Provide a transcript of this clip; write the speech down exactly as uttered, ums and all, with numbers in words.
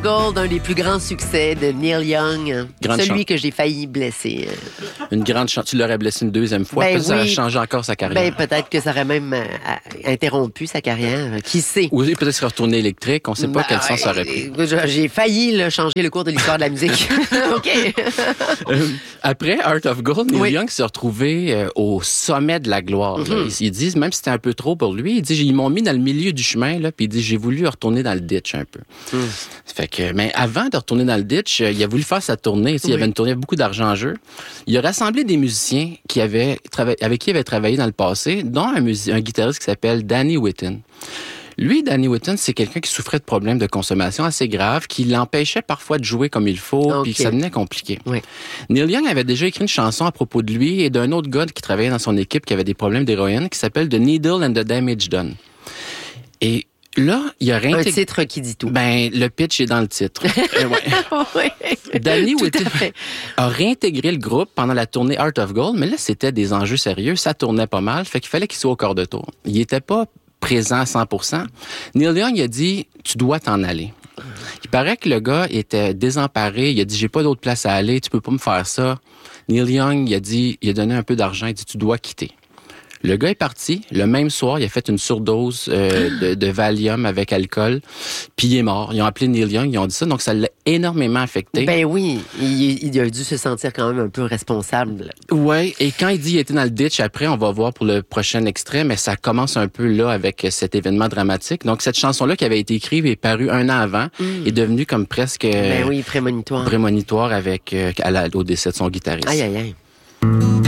Gold, un des plus grands succès de Neil Young. Grande celui chan- que j'ai failli blesser. Une grande chance. Tu l'aurais blessé une deuxième fois. Ben Peut-être que ça aurait oui. changé encore sa carrière. Ben, peut-être que ça aurait même euh, interrompu sa carrière. Qui sait? Ou peut-être se retourner électrique. On ne sait pas Ben, quel sens ça aurait pris. euh, J'ai failli là, changer le cours de l'histoire de la musique. OK. Euh, après Art of Gold, Neil Oui. Young s'est retrouvé euh, au sommet de la gloire. là. Mm-hmm. Ils, ils disent, même si c'était un peu trop pour lui, il dit, ils m'ont mis dans le milieu du chemin, là, puis il dit, j'ai voulu retourner dans le ditch un peu. Mm. Fait que, mais avant de retourner dans le ditch, euh, il a voulu faire sa tournée. Tu sais, Il y Oui. avait une tournée, il y avait beaucoup d'argent en jeu. Il a rassemblé des musiciens qui avaient trava- avec qui il avait travaillé dans le passé, dont un, musi- un guitariste qui s'appelle Danny Whitten. Lui, Danny Whitten, c'est quelqu'un qui souffrait de problèmes de consommation assez graves, qui l'empêchait parfois de jouer comme il faut, Ok. puis que ça devenait compliqué. Oui. Neil Young avait déjà écrit une chanson à propos de lui et d'un autre gars qui travaillait dans son équipe qui avait des problèmes d'héroïne, qui s'appelle The Needle and the Damage Done. Et là, il a Un réintégré... titre qui dit tout. Ben, le pitch est dans le titre. Eh ouais. Oui. Danny Tout à Whitten fait. a réintégré le groupe pendant la tournée Art of Gold, mais là, c'était des enjeux sérieux. Ça tournait pas mal, fait qu'il fallait qu'il soit au quart de tour. Il était pas présent à cent pour cent. Neil Young, il a dit, tu dois t'en aller. Il paraît que le gars était désemparé. Il a dit, j'ai pas d'autre place à aller, tu peux pas me faire ça. Neil Young, il a dit, il a donné un peu d'argent, il a dit, tu dois quitter. Le gars est parti. Le même soir, il a fait une surdose euh, de, de Valium avec alcool, puis il est mort. Ils ont appelé Neil Young, ils ont dit ça, donc ça l'a énormément affecté. Ben oui, il, il a dû se sentir quand même un peu responsable. Ouais, et quand il dit qu'il était dans le ditch, après, on va voir pour le prochain extrait, mais ça commence un peu là avec cet événement dramatique. Donc, cette chanson-là qui avait été écrite et parue un an avant est devenue comme presque Ben oui, prémonitoire. prémonitoire avec euh, à la- au décès de son guitariste. Aïe, aïe, aïe.